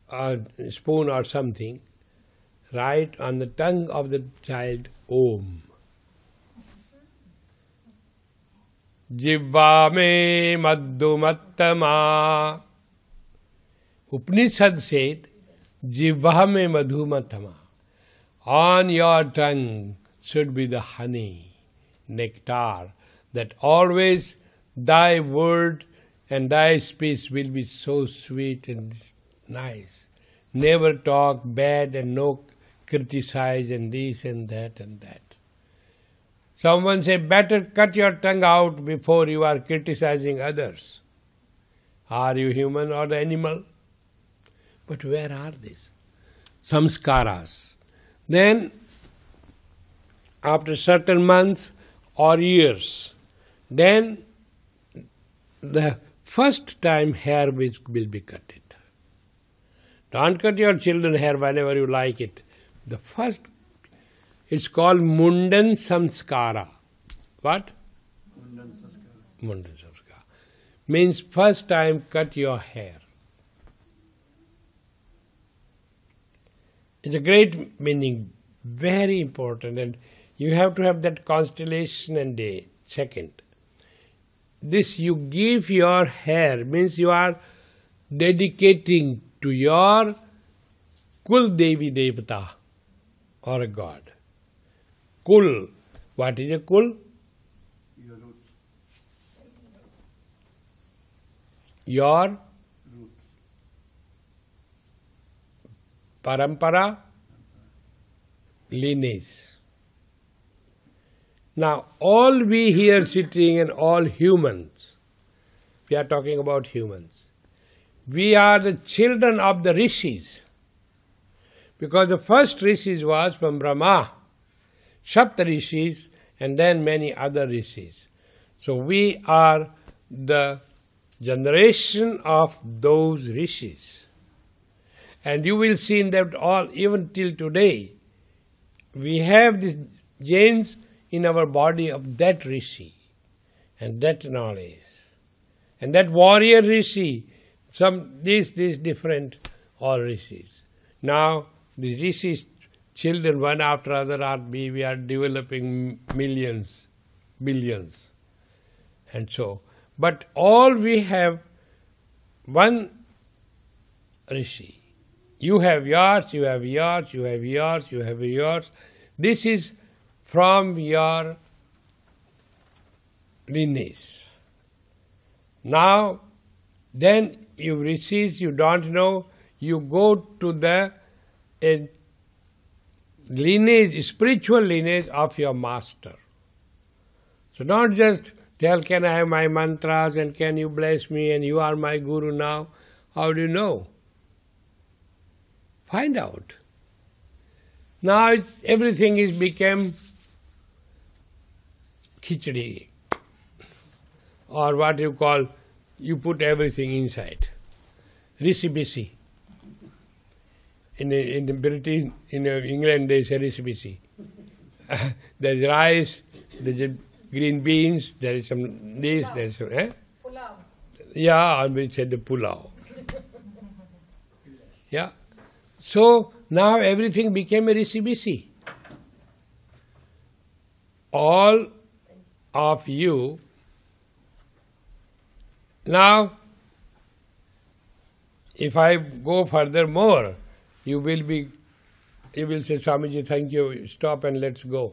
a spoon or something, write on the tongue of the child Om. Jivva me madhumattama. Upanishad said, Jivva me madhumattama. On your tongue should be the honey, nectar, that always thy word and thy speech will be so sweet and nice. Never talk bad and no criticize and this and that and that. Someone say, better cut your tongue out before you are criticizing others. Are you human or animal? But where are these? Samskaras. Then, after certain months or years, then the first time hair will be cut. Don't cut your children's hair whenever you like it. The first, it's called Mundan Samskara. What? Mundan Samskara. Mundan Samskara. Means first time cut your hair. It's a great meaning, very important, and you have to have that constellation and day. Second, this you give your hair means you are dedicating to your Kul Devi Devata or a god. Kul. What is a Kul? Your roots. Your Roots. Parampara, lineage. Now, all we here sitting and all humans, we are talking about humans, we are the children of the rishis. Because the first rishis was from Brahma, Sapta rishis, and then many other rishis. So we are the generation of those rishis. And you will see in that all, even till today, we have these genes in our body of that rishi and that knowledge. And that warrior rishi, these different all rishis. Now, the rishis, children one after other, we are developing millions, billions. And so, but all we have one rishi. You have yours, you have yours, you have yours, you have yours. This is from your lineage. Now, then you receive, you don't know, you go to the lineage, spiritual lineage of your master. So not just tell, can I have my mantras and can you bless me and you are my guru now. How do you know? Find out. Now everything is become khichdi, or what you call, you put everything inside. Rishi-bishi. In the British, in England they say rishi-bishi. There's rice, there's green beans, there is some this, there is some, Pulao. Yeah, we said the pulao. Yeah. So now everything became a rishi-bishi. All of you. Now, if I go further more, you will say, Swamiji, thank you, stop and let's go.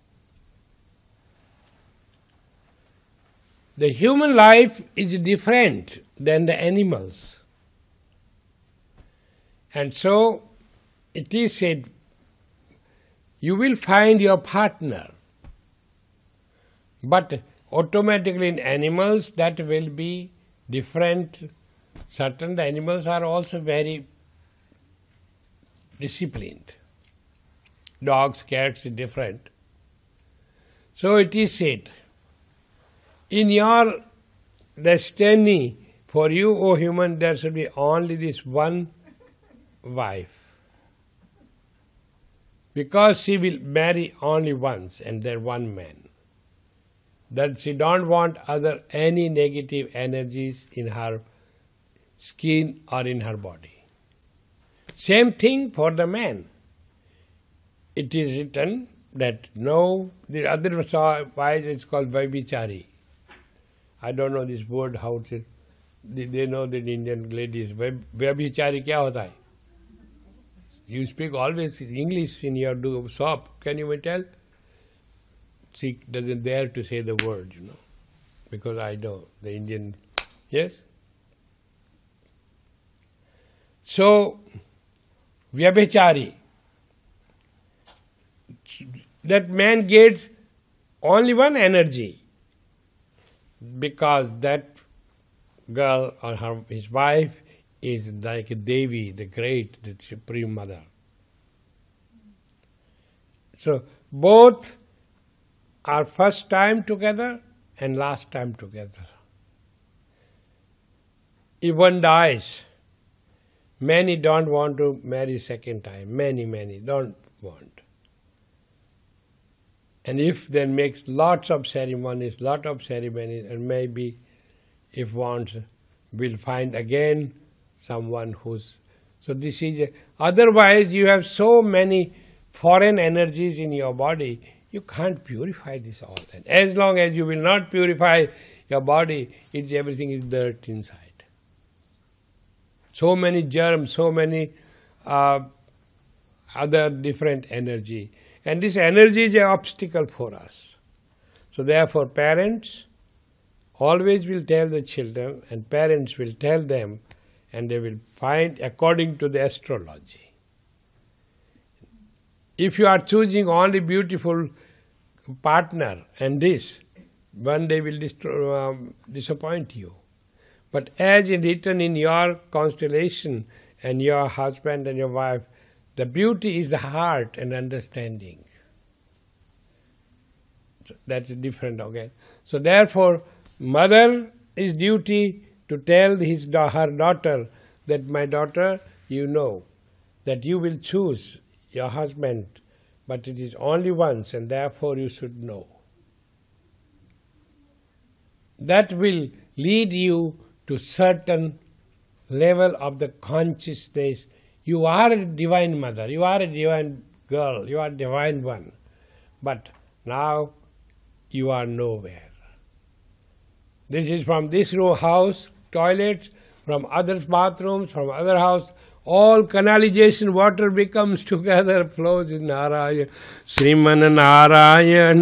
The human life is different than the animals. And so, it is said, you will find your partner. But automatically in animals, that will be different. Certain animals are also very disciplined. Dogs, cats are different. So it is said, in your destiny, for you, O human, there should be only this one wife. Because she will marry only once and there one man. That she don't want any negative energies in her skin or in her body. Same thing for the man. It is written that no, the otherwise it's called Vaibichari. I don't know this word, how to, they know that Indian ladies, Vaibichari kya hota hai? You speak always English in your shop, can you tell? She doesn't dare to say the word, because I know the Indian, yes? So, Vyabhichari, that man gets only one energy, because that girl or his wife is like a Devi, the great, the Supreme Mother. So both are first time together and last time together. If one dies, many don't want to marry second time. Many don't want. And if then makes lots of ceremonies, and maybe if wants, will find again someone who's... So this is... Otherwise you have so many foreign energies in your body, you can't purify this all. And as long as you will not purify your body, everything is dirt inside. So many germs, so many other different energy. And this energy is an obstacle for us. So therefore parents always will tell the children, and parents will tell them, and they will find according to the astrology. If you are choosing only beautiful partner and this, one day will disappoint you. But as written in your constellation and your husband and your wife, the beauty is the heart and understanding. So that's different again. So therefore, mother is duty to tell her daughter that, my daughter, you know that you will choose your husband, but it is only once, and therefore you should know. That will lead you to certain level of the consciousness. You are a divine mother, you are a divine girl, you are a divine one. But now you are nowhere. This is from this row house, toilets, from other bathrooms, from other house, all canalization water becomes together, flows in Narayana. Sriman Narayana.